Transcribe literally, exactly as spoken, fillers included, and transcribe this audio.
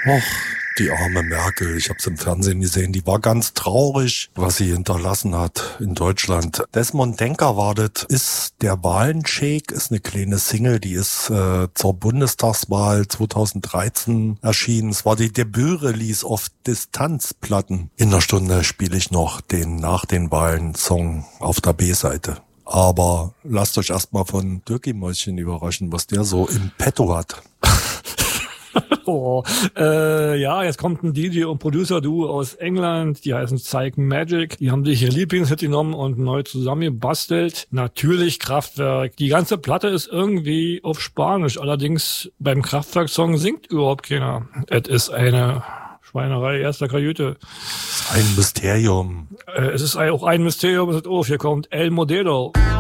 Och, die arme Merkel, ich habe es im Fernsehen gesehen, die war ganz traurig, was sie hinterlassen hat in Deutschland. Desmond Denker war das, ist der Wahlenshake, ist eine kleine Single, die ist äh, zur Bundestagswahl zweitausenddreizehn erschienen. Es war die Debüt-Release auf Distanzplatten. In einer Stunde spiele ich noch den nach den Wahlen-Song auf der B-Seite. Aber lasst euch erstmal von Dirkie Mäuschen überraschen, was der so im Petto hat. Oh, äh, ja, jetzt kommt ein D J und Producer-Duo aus England, die heißen Psych Magic. Die haben sich ihr Lieblingshit genommen und neu zusammengebastelt. Natürlich Kraftwerk. Die ganze Platte ist irgendwie auf Spanisch, allerdings beim Kraftwerk-Song singt überhaupt keiner. Es ist eine Schweinerei erster Kajüte. Ein Mysterium. Äh, es ist auch ein Mysterium, es ist, oh, hier kommt El Modelo.